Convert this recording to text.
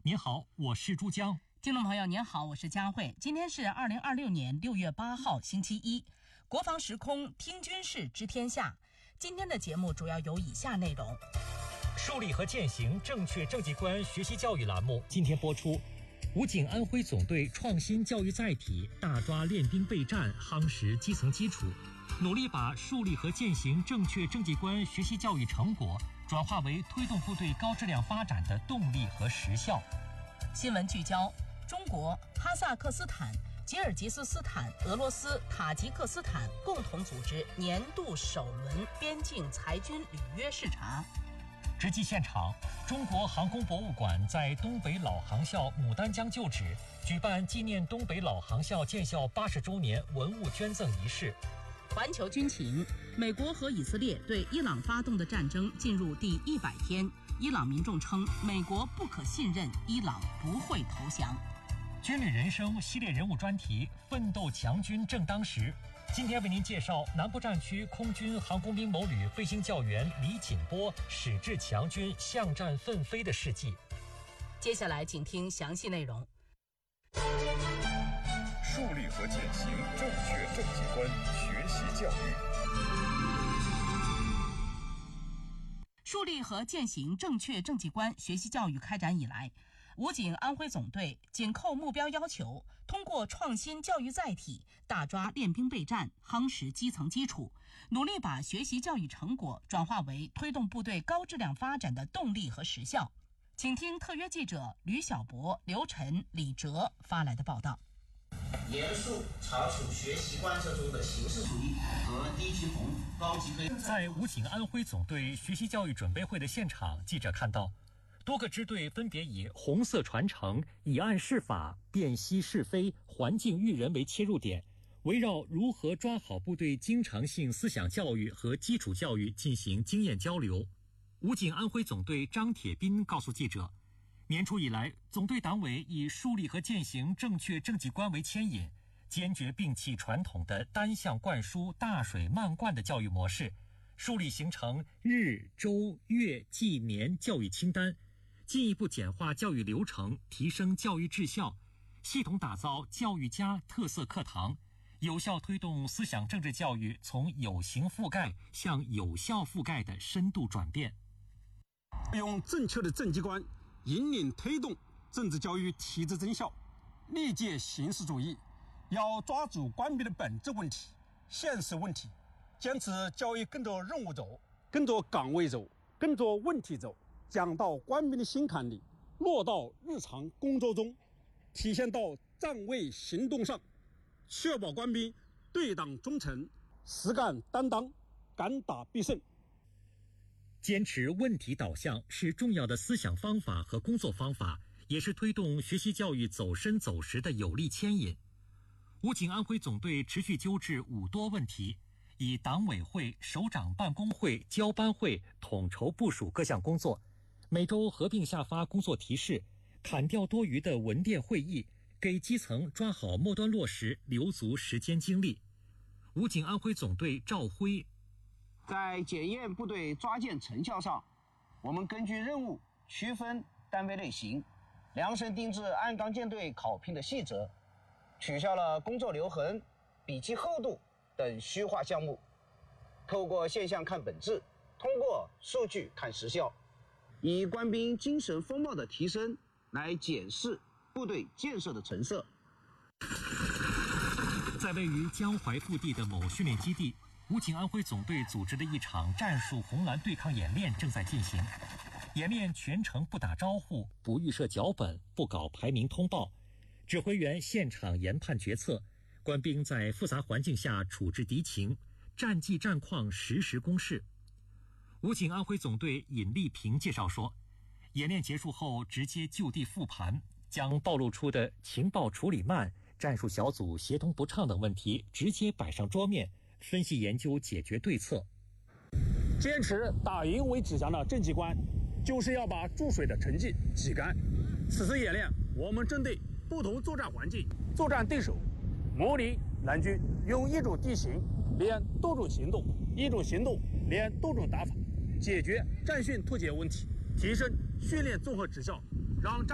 您好，我是珠江。 听众朋友您好，我是佳慧。今天是2026年6月8号星期一，国防时空听军事知天下。今天的节目主要有以下内容： 树立和践行正确政绩观学习教育栏目今天播出。武警安徽总队创新教育载体，大抓练兵备战，夯实基层基础，努力把树立和践行正确政绩观学习教育成果转化为推动部队高质量发展的动力和实效。 新闻聚焦：中国、哈萨克斯坦、吉尔吉斯斯坦、俄罗斯、塔吉克斯坦共同组织年度首轮边境裁军履约视察。 直击现场，中国航空博物馆在东北老航校牡丹江旧址举办纪念东北老航校建校80周年文物捐赠仪式。 环球军情：美国和以色列对伊朗发动的战争进入第100天，伊朗民众称美国不可信任，伊朗不会投降。 军旅人生系列人物专题，奋斗强军正当时。今天为您介绍南部战区空军航空兵某旅飞行教员李锦波矢志强军向战奋飞的事迹。 接下来请听详细内容。 树立和践行正确政绩观学习教育。 树立和践行正确政绩观学习教育开展以来，武警安徽总队紧扣目标要求，通过创新教育载体，大抓练兵备战，夯实基层基础，努力把学习教育成果转化为推动部队高质量发展的动力和实效。请听特约记者吕小博、刘晨、李哲发来的报道。 严肃查处学习贯彻中的形式主义和低级红高级黑。 在武警安徽总队学习教育准备会的现场，记者看到多个支队分别以红色传承、以案释法、辨析是非、环境育人为切入点，围绕如何抓好部队经常性思想教育和基础教育进行经验交流。武警安徽总队张铁斌告诉记者，年初以来，总队党委以树立和践行正确政绩观为牵引，坚决摒弃传统的单向灌输、大水漫灌的教育模式，树立形成日、周、月、季、年教育清单，进一步简化教育流程，提升教育质效，系统打造教育家特色课堂，有效推动思想政治教育从有形覆盖向有效覆盖的深度转变。 用正确的政绩观引领推动政治教育提质增效，力戒形式主义，要抓住官兵的本质问题、现实问题，坚持教育跟着任务走，跟着岗位走，跟着问题走，讲到官兵的心坎里，落到日常工作中，体现到站位行动上，确保官兵对党忠诚、实干担当、敢打必胜。 坚持问题导向是重要的思想方法和工作方法，也是推动学习教育走深走实的有力牵引。武警安徽总队持续纠治5多问题，以党委会、首长办公会、交班会统筹部署各项工作，每周合并下发工作提示，砍掉多余的文电会议，给基层抓好末端落实留足时间精力。武警安徽总队赵辉， 在检验部队抓践成效上，我们根据任务区分单位类型，量身定制按纲舰队考评的细则，取消了工作留痕、笔记厚度等虚化项目，透过现象看本质，通过数据看实效，以官兵精神风貌的提升来检视部队建设的成色。 在位于江淮腹地的某训练基地，武警安徽总队组织的一场战术红蓝对抗演练正在进行。演练全程不打招呼，不预设脚本，不搞排名通报，指挥员现场研判决策，官兵在复杂环境下处置敌情，战绩战况实时公示。武警安徽总队尹立平介绍说，演练结束后直接就地复盘，将暴露出的情报处理慢、战术小组协同不畅等问题直接摆上桌面，分析研究解决对策。 坚持打赢为指向的政绩观，就是要把注水的成绩挤干。此次演练，我们针对不同作战环境、作战对手，模拟蓝军用一种地形练多种行动，一种行动练多种打法，解决战训脱节问题，提升训练综合质效，让